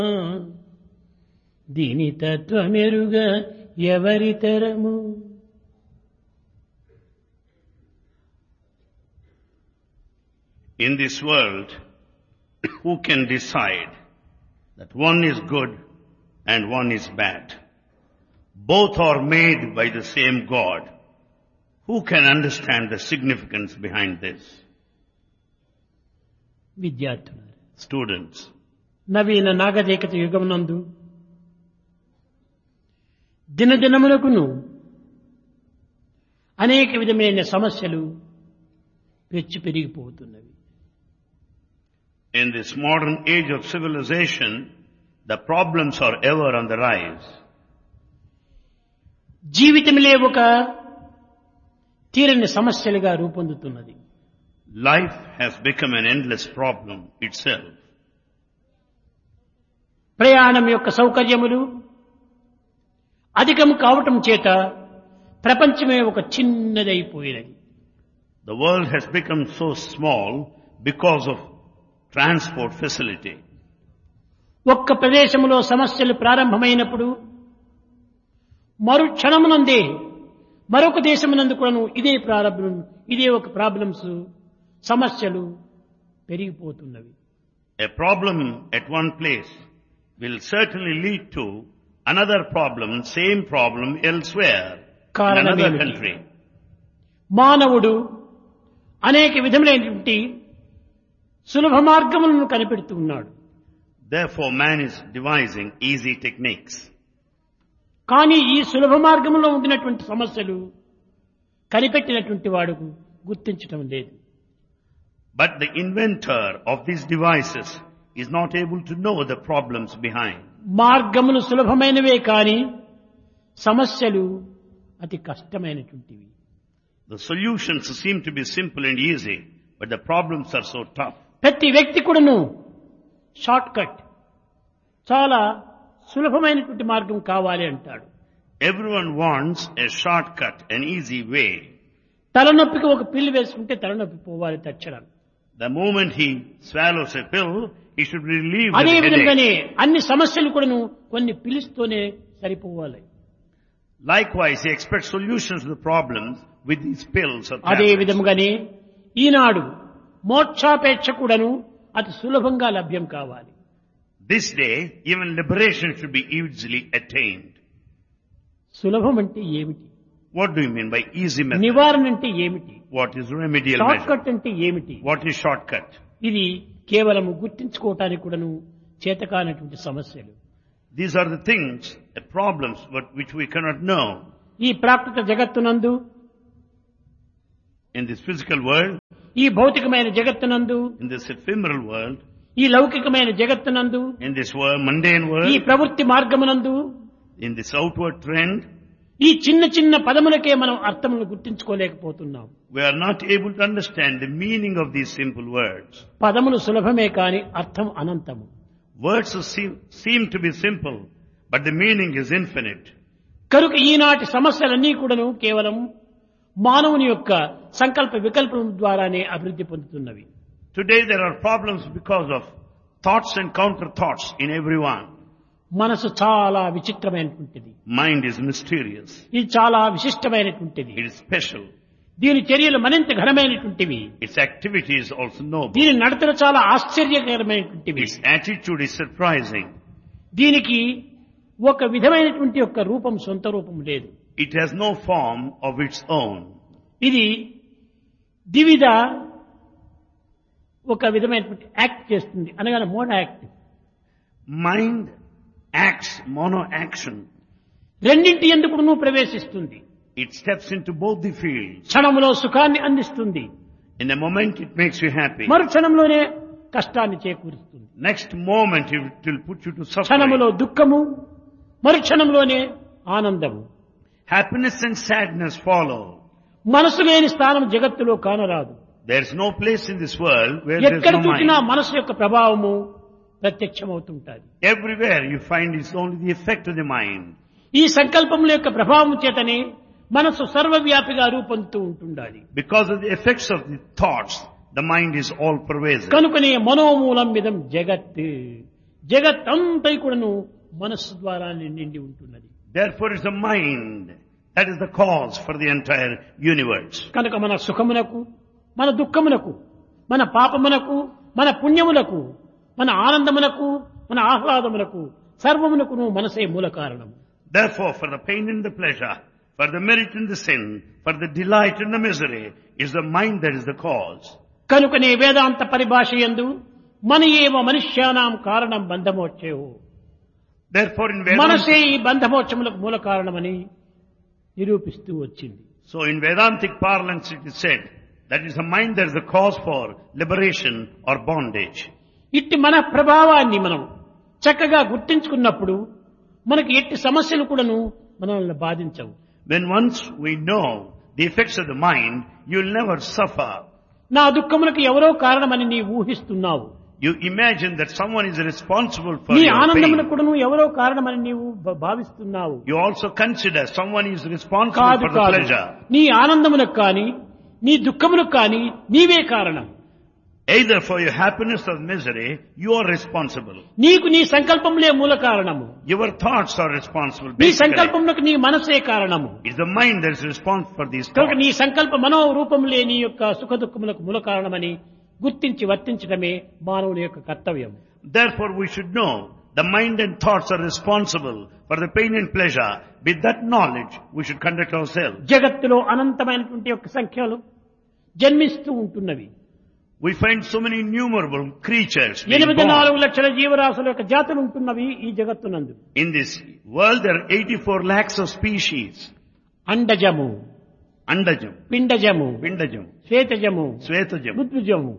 దీని తత్వమెరుగ ఎవరి తరము. In this world, who can decide that one is good and one is bad? Both are made by the same God. Who can understand the significance behind this? విద్యార్థులు, Students, నవీన నాగరికత యుగమునందు దినదినములకును అనేక విధమైన సమస్యలు పెచ్చు పెరిగిపోతున్నవి. in this modern age of civilization, the problems are ever on the rise. జీవితములే ఒక తీరని సమస్యలుగా రూపొందుతున్నది. Life has become an endless problem itself. ప్రయాణం యొక్క సౌకర్యములు అధికం కావటం చేత ప్రపంచమే ఒక చిన్నదైపోయినది. The world has become so small because of transport facility. ఒక్క ప్రదేశంలో సమస్యలు ప్రారంభమైనప్పుడు మరు క్షణమునందే మరొక దేశమునందు కూడాను ఇదే ఒక ప్రాబ్లమ్స్ సమస్యలు పెరిగిపోతున్నవి. A problem at one place will certainly lead to another problem, same problem elsewhere, in another country. మానవుడు అనేక విధములైనటువంటి సులభ మార్గములను కనిపెడుతూ ఉన్నాడు. Therefore, man is devising easy techniques. కానీ ఈ సులభ మార్గంలో ఉండినటువంటి సమస్యలు కనిపెట్టినటువంటి వాడుకు గుర్తించటం లేదు. But the inventor of these devices is not able to know the problems behind. మార్గములు సులభమైనవే కానీ సమస్యలు అతి కష్టమైనటువంటివి. The solutions seem to be simple and easy, but the problems are so tough. ప్రతి వ్యక్తి కూడాను షార్ట్ కట్, చాలా సులభమైనటువంటి మార్గం కావాలి అంటాడు. Everyone wants a shortcut, an easy way. తలనొప్పికి ఒక పిల్లు వేసుకుంటే తలనొప్పి పోవాలి తక్షణం. The moment he swallows a pill, he should be relieved of అదే the విధంగానే headache. అన్ని సమస్యలు కూడాను కొన్ని పిలుస్తూనే సరిపోవాలి. Likewise, he expects solutions to the problems with these pills or అదే tablets. విధముగానే ఈనాడు మోక్షాపేక్ష కూడాను అతి సులభంగా లభ్యం కావాలి. This day, even liberation should be easily attained. సులభం అంటే ఏమిటి? What do you mean by easy method? నివారణ అంటే ఏమిటి? What is remedial short measure? Cut అంటే ఏమిటి? What is shortcut? ఇది కేవలము గుర్తించుకోవటానికి కూడాను చేతకానటువంటి సమస్యలు. These are the things, the problems which we cannot know. ఈ ప్రాకృత జగత్తునందు, In this physical world, ఈ భౌతికమైన జగత్తునందు, in this ephemeral world, ఈ లౌకికమైన జగత్తునందు, in this world, mundane ఈ world, ప్రవృత్తి మార్గమునందు in this outward trend, ఈ చిన్న చిన్న పదములకే మనం అర్థములను గుర్తించుకోలేకపోతున్నాం. we are not able to understand the meaning of these simple words. పదములు సులభమే కాని అర్థం అనంతము. Words seem to be simple, but the meaning is infinite. కనుక ఈనాటి సమస్యలన్నీ కూడాను కేవలం మానవుని యొక్క సంకల్ప వికల్పం ద్వారానే అభివృద్ధి పొందుతున్నవి. Today there are problems because of thoughts and counter thoughts in everyone. మనసు చాలా విచిత్రమైనటువంటిది. Mind is mysterious. ఇది చాలా విశిష్టమైనటువంటిది. It is special. దీని చర్యలు మరింత ఘనమైనటువంటివి. Its activity is also noble. దీని నడతలు చాలా ఆశ్చర్యకరమైనటువంటివి. Its attitude is surprising. దీనికి ఒక విధమైనటువంటి యొక్క రూపం, సొంత రూపం లేదు. It has no form of its own. ఇది ద్విధ ఒక విధమైనటువంటి యాక్ట్ చేస్తుంది, అనగా mono act. Mind acts mono-action. రెండింటి ఎందుకు ప్రవేశిస్తుంది. It steps into both the fields. క్షణంలో సుఖాన్ని అందిస్తుంది, In a moment it makes you happy. మరు క్షణంలోనే కష్టాన్ని చేకూరుస్తుంది. Next moment it will put you to క్షణములో suffering. దుఃఖము, మరు క్షణంలోనే ఆనందము. Happiness and sadness follow. మనసు లేని స్థానం జగత్తులో కానరాదు. There is no place in this world where there is ఎక్కడ no చూసినా mind. మనసు యొక్క ప్రభావము ప్రత్యక్షమవుతుంటాది. Everywhere you find it's only the effect of the mind. ఈ సంకల్పముల యొక్క ప్రభావం చేతనే మనసు సర్వవ్యాపిగా రూపొందుతూ ఉంటుండాలి. Because of the effects of the thoughts, the mind is all pervasive. కనుకనే మనోమూలం మిదం జగత్, జగత్తంతా కూడాను మనస్సు ద్వారా నిండి ఉంటున్నది. Therefore it's the mind that is the cause for the entire universe. కనుక మన సుఖమునకు, మన దుఃఖమునకు, మన పాపమునకు, మన పుణ్యములకు, మన ఆనందమునకు, మన ఆహ్లాదమునకు సర్వమునకును మనసే మూల కారణము. Therefore, for the pain and the pleasure, for the merit and the sin, for the delight and the misery, is the mind that is the cause. కనుకనే వేదాంత పరిభాష యందు మన ఏవ మనుష్యానాం కారణం బంధమోక్షేయో. Therefore, in Vedanta, మనసే ఈ బంధమోక్షములకు మూల కారణమని నిరూపిస్తూ వచ్చింది. so in Vedantic parlance it is said that is the mind that is the cause for liberation or bondage. ఇట్టి మన ప్రభావాన్ని మనం చక్కగా గుర్తించుకున్నప్పుడు మనకి ఎట్టి సమస్యలు కూడాను మనల్ని బాధించవు. When once we know the effects of the mind, you will never suffer. నా దుఃఖములకు ఎవరో కారణమని నీ ఊహిస్తున్నావు. You imagine that someone is responsible for నీ your ఆనందములకు pain. కూడాను ఎవరో కారణమని నీవు భావిస్తున్నావు. You also consider someone is responsible కాదు for the కాదు, pleasure. నీ ఆనందములకు కానీ నీ దుఃఖములకు కానీ నీవే కారణం. Either for your happiness or misery, you are responsible. నీకు నీ సంకల్పములే మూల కారణము. Your thoughts are responsible. నీ Basically, సంకల్పములకు నీ మనసే కారణము. it's the mind that is responsible for these కనుక thoughts. నీ సంకల్ప మనోరూపములే నీ యొక్క సుఖ దుఃఖములకు మూల కారణమని గుర్తించి వర్తించడమే మానవుని యొక్క కర్తవ్యం. Therefore, we should know the mind and thoughts are responsible for the pain and pleasure. With that knowledge, we should conduct ourselves. జగత్తులో అనంతమైనటువంటి యొక్క సంఖ్యలు జన్మిస్తూ ఉంటున్నవి. We find so many innumerable creatures being 84 born. లక్షల జీవరాశుల యొక్క జాతులు ఉంటున్నవి ఈ జగత్తునందు. In this world, there are 84 lakhs of species. అండజము, Andajam, పిండజము, Pindajam, శ్వేతజము, Svetajam. ఋత్విజము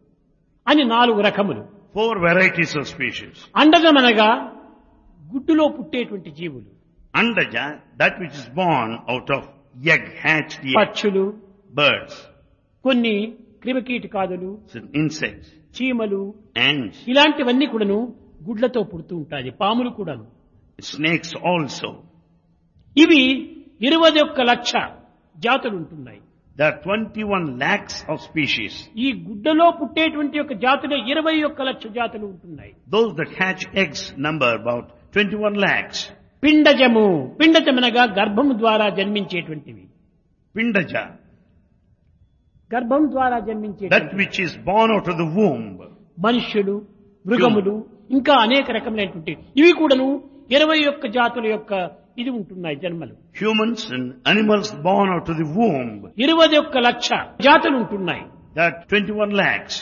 అని 4 రకములు. 4 varieties of species. అండజం అనగా గుడ్డులో పుట్టేటువంటి జీవులు. Andaja, that which is born out of egg, hatched egg. పక్షులు, Birds, కొన్ని క్రిమికీటకాదులు, insects, చీమలు, ants, ఇలాంటివన్నీ కూడాను గుడ్లతో పుడుతూ ఉంటాయి. పాములు కూడాను. snakes also. ఇవి 21 లక్ష జాతులు ఉంటున్నాయి. There are 21 lakhs of species. ఈ గుడ్డలో పుట్టేటువంటి యొక్క జాతులు 21 లక్ష జాతులు ఉంటున్నాయి. Those that hatch eggs number about 21 lakhs. పిండజము, పిండజమనగా గర్భము ద్వారా జన్మించేటువంటివి. Pindaja, గర్భం ద్వారా that జన్మించేటువంటి which is born out of the womb. మనుష్యులు, మృగములు, ఇంకా అనేక రకములైనటువంటి ఇవి కూడాను 21 జాతుల యొక్క ఇది ఉంటున్నాయి జన్మలు. Humans and animals born out of the womb. 21 లక్ష జాతులు ఉంటున్నాయి. There are 21 lakhs.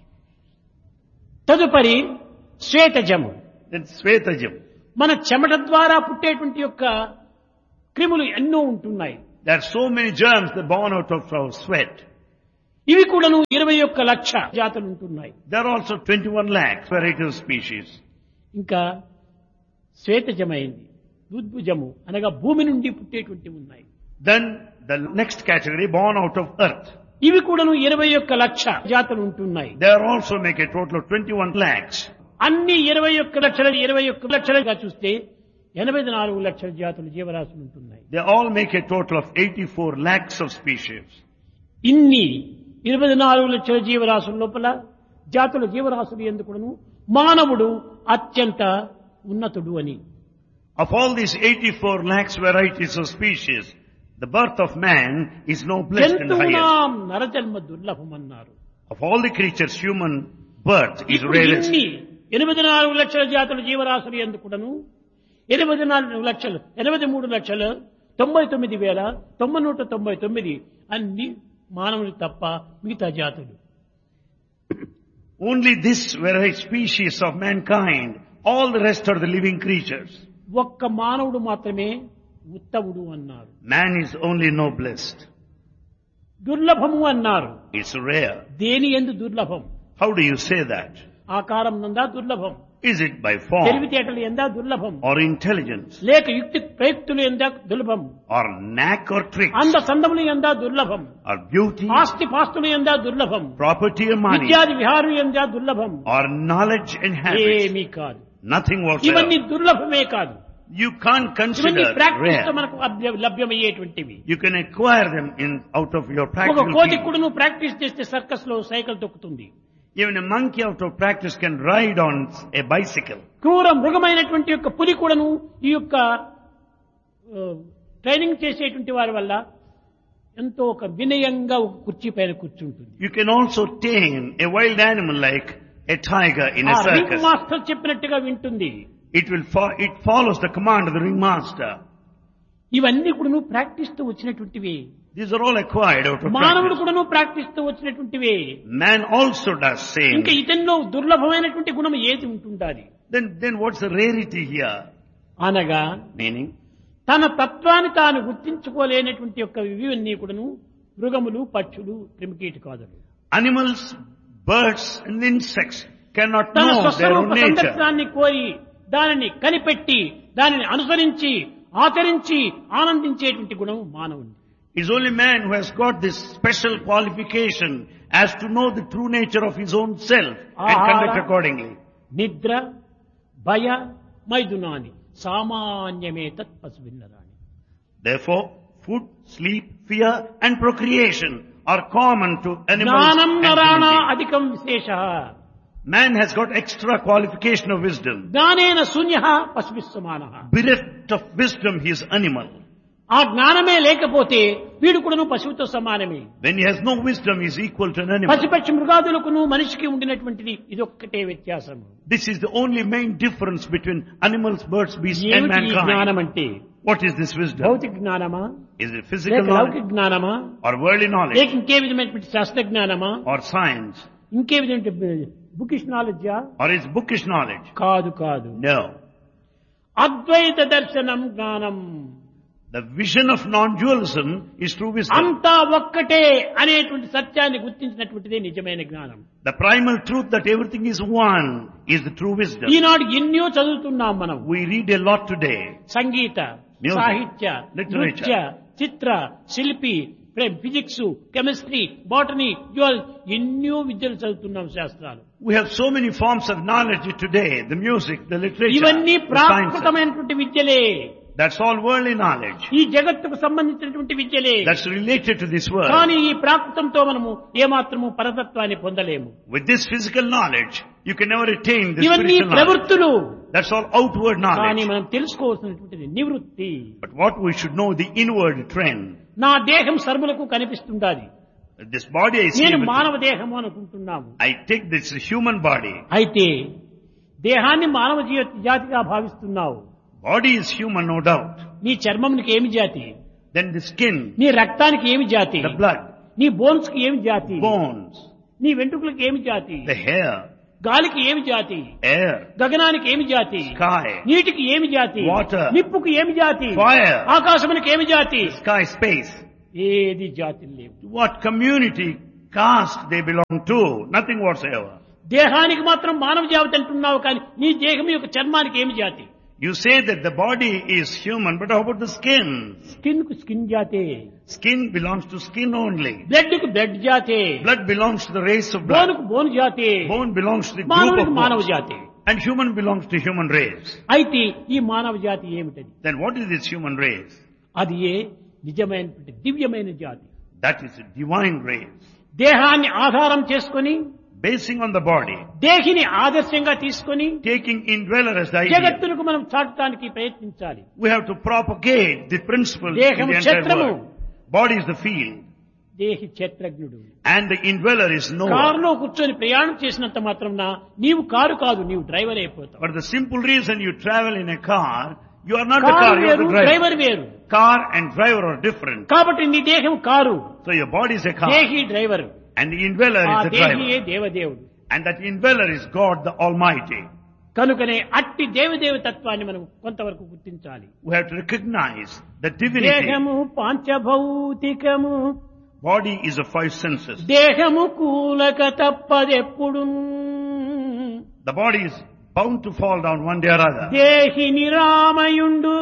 తదుపరి శ్వేతజము, Then Svetajam. మన చెమట ద్వారా పుట్టేటువంటి యొక్క క్రిములు ఎన్నో ఉంటున్నాయి. There are so many germs that are born out of our sweat. ఇవి కూడాను 21 లక్ష జాతులు ఉంటున్నాయి. There are also 21 lakhs varieties of species. ఇంకా శ్వేతజమైంది, ఉద్భుజము అనగా భూమి నుండి పుట్టేటువంటివి ఉన్నాయి. Then the next category born out of earth. ఇవి కూడాను 21 లక్ష జాతులు ఉంటున్నాయి. There also make a total of 21 lakhs. అన్ని 21 లక్షలుగా చూస్తే 84 లక్షల జాతులు జీవరాశులు ఉంటున్నాయి. They all make a total of 84 lakhs of species. ఇన్ని 24 లక్షల జీవరాశుల లోపల జాతుల జీవరాశులు ఎందుకును మానవుడు అత్యంత ఉన్నతుడు అని. Of all these 84 lakhs varieties of species, the birth of man is no blessed and highest. జంతువునాం నరజన్మ దుర్లభం అన్నారు. Of all the creatures, human birth is ఇప్పుడు rarest. ఇన్ని 84 లక్షల జాతుల జీవరాశులు ఎందుకును 84 లక్షలు 83 లక్షల 99,999 అన్ని మానవులు తప్ప మిగతా జాతులు. Only this variety species of mankind, all the rest are the living creatures. ఒక్క మానవుడు మాత్రమే ఉత్తముడు అన్నారు. Man is only noblest. దుర్లభము అన్నారు. It's rare. దేని యందు దుర్లభం? How do you say that? ఆకారం నందా దుర్లభం, Is it by form తెలివితేటలు ఎందా దుర్లభం, or intelligence లేక యుక్తి ప్రయుక్తులు ఎందా దుర్లభం, or knack or tricks అంద సందములు ఎందా దుర్లభం, or beauty, ఆస్తి పాస్తులు ఎందా దుర్లభం, property or money విద్యాది విహారం ఎందా దుర్లభం, or knowledge and habits? ఏమీ కాదు. Nothing ఇవన్నీ whatsoever. దుర్లభమే కాదు. You can't ఇవన్నీ consider ప్రాక్టీస్ తో rare. మనకు లభ్యమయ్యేటువంటివి. You can acquire them out of your ఒక practical కోతి field. కూడా నువ్వు ప్రాక్టీస్ చేస్తే సర్కస్ లో cycle తొక్కుతుంది. Even a monkey out of practice can ride on a bicycle. క్రూర మృగమైనటువంటి యొక్క పులి కూడాను ఈ యొక్క ట్రైనింగ్ చేసేటువంటి వారి వల్ల ఎంతో ఒక వినయంగా ఒక కుర్చీ పైన కూర్చుంటుంది. You can also tame a wild animal like a tiger in a ring circus. Master చెప్పినట్టుగా వింటుంది. It follows the command of the ringmaster. ఇవన్నీ కూడాను ప్రాక్టీస్ తో వచ్చినటువంటివి. These are all acquired out of మానవుడు practice. కూడాను ప్రాక్టీస్ తో వచ్చినటువంటివి. Man also does same. ఇంకా ఇతనిలో దుర్లభమైనటువంటి గుణం ఏది ఉంటుండాలి? Then what's the rarity here? అనగా Meaning, తన తత్వాన్ని తాను గుర్తించుకోలేనటువంటి యొక్క ఇవన్నీ కూడాను మృగములు, పక్షులు, క్రిమికీటకాదులు. animals, birds and insects cannot తన know their స్వస్వరూప own nature. సందర్భాన్ని కోరి దానిని కనిపెట్టి దానిని అనుసరించి ఆచరించి ఆనందించేటువంటి గుణం మానవుని. It's only man who has got this special qualification as to know the true nature of his own self and conduct accordingly. నిద్ర భయ మైదునాని సామాన్యమే తత్ పశుభిన్నరాణి. Therefore, food, sleep, fear and procreation are common to animals జ్ఞానం and నరాణ human beings. అధికం విశేష. Man has got extra qualification of wisdom. జ్ఞానేన శూన్య పశుభిః సమానః. Bereft of wisdom, he is animal. ఆ జ్ఞానమే లేకపోతే వీడు కూడాను పశువుతో సమానమే. When he has no wisdom, he is equal to an animal. పశుపక్షి మృగాదులకును మనిషికి ఉండినటువంటిది ఇదొక్కటే వ్యత్యాసం. This is the only main difference between animals, birds, beasts and ఏమిటి ఈ mankind. జ్ఞానం అంటే? What is this wisdom? భౌతిక జ్ఞానమా, Is it physical లేక knowledge లౌకిక జ్ఞానమా, or worldly లేక knowledge ఇంకే విధమైనటువంటి శాస్త్ర జ్ఞానమా, or science ఇంకే విధమైన bookish నాలెడ్జా? or is bookish knowledge? కాదు కాదు. No. అద్వైత దర్శనం జ్ఞానం. The vision of non-dualism is true wisdom. అంతా ఒక్కటే అనేటువంటి సత్యాన్ని గుర్తించినటువంటిదే నిజమైన జ్ఞానం. The primal truth that everything is one is the true wisdom. ఈనాడు ఎన్నో చదువుతున్నాం మనం. We read a lot today. Sangeetha, Music, సాహిత్య, literature. నృత్య, చిత్ర, శిల్పి, ఫిజిక్స్, కెమిస్ట్రీ, బాటనీ, జువాలజీ ఎన్నో విద్యలు చదువుతున్నాం శాస్త్రాలు. We have so many forms of knowledge today, the music, the literature, ఇవన్నీ the sciences. ప్రాకృతమైనటువంటి విద్యలే. That's all worldly knowledge. ఈ జగత్తుకు సంబంధించినటువంటి విద్యలే. That's related to this world. కానీ ఈ ప్రాకృతంతో మనము ఏమాత్రము పరతత్వాన్ని పొందలేము. With this physical knowledge, you can never attain this ఇవన్నీ spiritual knowledge. ప్రవృత్తులు. That's all outward కానీ knowledge. మనం తెలుసుకోవాల్సినటువంటిది నివృత్తి. But what we should know, the inward trend. నా దేహం సర్వులకు కనిపిస్తుండాలి. This body I see, నేను with- మానవ దేహము అనుకుంటున్నాము. I take this human body. అయితే దేహాన్ని మానవ జాతిగా భావిస్తున్నావు. Body is human, no doubt. నీ చర్మమునికి ఏమి జాతి? Then the skin, నీ రక్తానికి ఏమి జాతి? the blood, నీ బోన్స్ కి ఏమి జాతి? bones, నీ వెంట్రుకలకు ఏమి జాతి? the hair, గాలికి ఏమి జాతి? air, గగనానికి ఏమి జాతి? sky, నీటికి ఏమి జాతి? Water. నిప్పుకు ఏమి జాతి? fire, ఆకాశమునికి ఏమి జాతి? sky, space. ఏది జాతి లేవు. To what community, caste they belong to? Nothing whatsoever. దేహానికి మాత్రం మానవ జాతి అంటున్నావు, కానీ నీ దేహం యొక్క చర్మానికి ఏమి జాతి? You say that the body is human, but how about the skin? Skin కు స్కిన్ జాతే, Skin belongs to skin only. Blood కు బ్లడ్ జాతే, Blood belongs to the race of bone blood. కు బోన్ జాతే, Bone belongs to the group మానవునికి of మానవ bones. జాతి. And human belongs to human race. అయితే ఈ మానవ జాతి ఏమిటది? Then what is this human race? అది ఏ నిజమైనటువంటి దివ్యమైన జాతి. That is a divine race. దేహాన్ని ఆధారం చేసుకొని, Basing on the body, దేహిని ఆదర్శంగా తీసుకొని taking indweller as the idea. జగత్తులకు మనం చాటడానికి ప్రయత్నించాలి. We have to propagate the principle in దేహం the entire క్షేత్రము. world. Body is the field. దేహి క్షేత్రజ్ఞుడు. And the indweller is knower. కారులో కూర్చొని ప్రయాణం చేసినంత మాత్రం నీవు కారు కాదు, నీవు డ్రైవర్ అయిపోతావు. But the simple reason you travel in a car, you are not the car, car you are వేరు, the driver. డ్రైవర్ వేరు. Car and driver are different. కాబట్టి నీ దేహం car, So your body is a car. దేహి driver. And the indweller ఆ is the దేహియే driver. దేవదేవుడు. And that indweller is God the Almighty. కనుకనే అట్టి దేవదేవ తత్వాన్ని మనం కొంతవరకు గుర్తించాలి. We have to recognize the divinity. దేహము పాంచభౌతికము, Body is of five senses. దేహము కూలక తప్పదెప్పుడు, The body is bound to fall down one day or other. దేహి నిరామయుండు,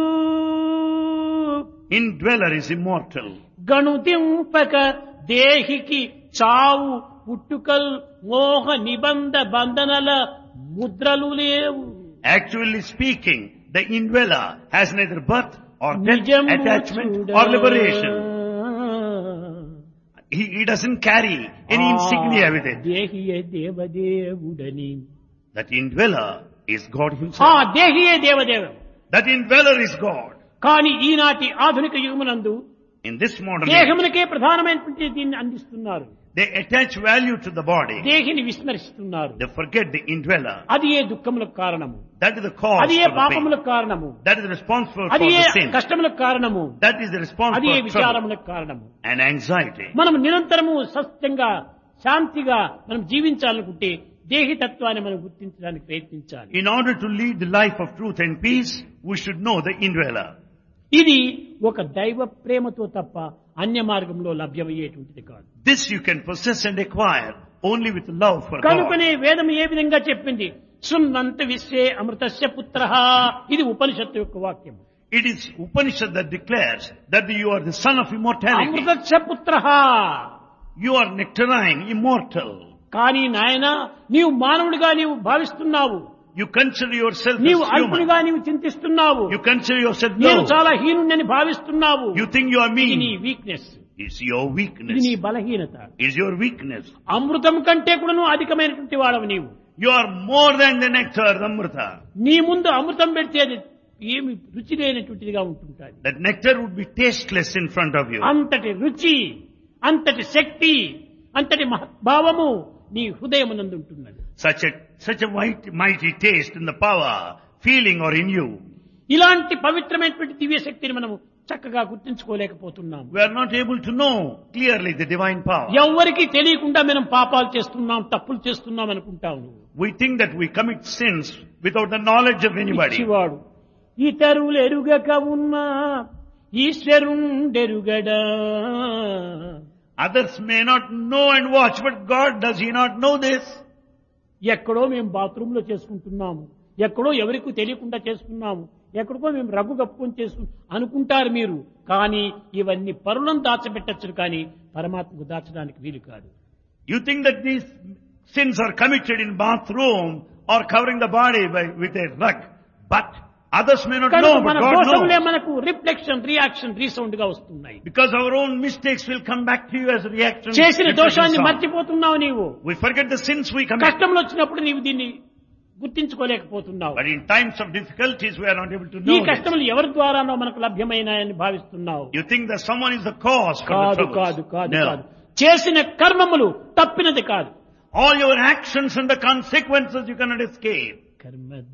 Indweller is immortal. గణుతింపక దేహికి చావు పుట్టుకల్ మోహ నిబంధ బంధనల ముద్రలు లేవు. Actually speaking, the indweller has neither birth or death, నిజము attachment చూడ, or liberation. He doesn't carry any insignia with it. దేహియే దేవదేవుడని. That indweller is God ఆ himself. దేహియే దేవదేవుడు. That indweller is God. కానీ ఈనాటి ఆధునిక యుగమునందు In this modern age, దేహమునకే ప్రధానమైనటువంటి దీన్ని అందిస్తున్నారు. they attach value to the body. దేహిని విస్మరిస్తున్నారు. They forget the indweller. అది ఏ దుఃఖములకు కారణము, That is the cause అది ఏ for the pain. పాపములకు కారణము, That is responsible for అది ఏ the sin. కష్టములకు కారణము, That is the అది responsible ఏ for trouble విచారములకు కారణము. and anxiety. మనం నిరంతరము సత్యంగా శాంతిగా మనం జీవించాలనుకుంటే దేహితత్వాన్ని మనం గుర్తించడానికి ప్రయత్నించాలి. In order to lead the life of truth and peace, we should know the indweller. ఇది ఒక దైవ ప్రేమతో తప్ప అన్య మార్గంలో లభ్యమయ్యేటువంటిది కాదు. This you can possess and acquire only with love for God. కనుకనే వేదం ఏ విధంగా చెప్పింది, శృణ్వంత విశ్వే అమృతస్య పుత్రః. ఇది ఉపనిషత్తు యొక్క వాక్యం. It is Upanishad that declares that you are the son of immortality. అమృతస్య పుత్రః. You are nectarine, immortal. కానీ నాయన నీవు మానవుడిగా నీవు భావిస్తున్నావు, You consider yourself నీవు as human. అల్పుడిగా నీవు చింతిస్తున్నావు, You consider yourself నేను low. చాలా హీనుడని భావిస్తున్నావు. You think you are ఇది నీ mean. వీక్నెస్, It's your ఇది weakness. నీ బలహీనత. It's your weakness. అమృతం కంటే కూడాను అధికమైనటువంటి వాడవు నీవు. You are more than the nectar, the amrita. నీ ముందు అమృతం పెడితే అది ఏమి రుచి లేనటువంటిదిగా ఉంటుంటుంది. That nectar would be tasteless in front of you. అంతటి రుచి, అంతటి శక్తి, అంతటి భావము నీ హృదయమునందు ఉంటున్నది. Such a mighty taste in the power, feeling or in you. ఇలాంటి పవిత్రమైనటువంటి దివ్య శక్తిని మనము చక్కగా గుర్తించుకోలేకపోతున్నాము. We are not able to know clearly the divine power. ఎవ్వరికీ తెలియకుండా మనం పాపాలు చేస్తున్నాం, తప్పులు చేస్తున్నాం అనుకుంటాము. We think that we commit sins without the knowledge of anybody. పిచ్చివాడు ఇతరులు ఎరుగక ఉన్నా ఈశ్వరుండెరుగడా. Others may not know and watch, but God, does He not know this? ఎక్కడో మేము బాత్రూమ్ లో చేసుకుంటున్నాము, ఎక్కడో ఎవరికి తెలియకుండా చేసుకున్నాము, ఎక్కడికో మేము రగ్గు కప్పుకొని అనుకుంటారు మీరు. కానీ ఇవన్నీ పరులను దాచబెట్టచ్చు, కానీ పరమాత్మకు దాచడానికి వీలు కాదు. You think that these sins are committed in bathroom or covering the body with a rug, but others may not know, but మన God దోషములే knows. మనకు రిఫ్లెక్షన్, రియాక్షన్, రీసౌండ్ గా వస్తున్నాయి. Because our own mistakes will come back to you as a reaction. చేసిన దోషాన్ని Reflection. మర్చిపోతున్నావు నీవు. We forget the sins we commit. కష్టంలో వచ్చినప్పుడు నీవు దీన్ని గుర్తించుకోలేకపోతున్నావు. But in times of difficulties, we are not able to ఈ know this. కష్టములు ఎవరి ద్వారానో మనకు లభ్యమైనాయని భావిస్తున్నావు. You think that someone is the cause for the కాదు troubles. కాదు కాదు No. కాదు. చేసిన కర్మములు తప్పినది కాదు. All your actions and the consequences you cannot escape. కర్మ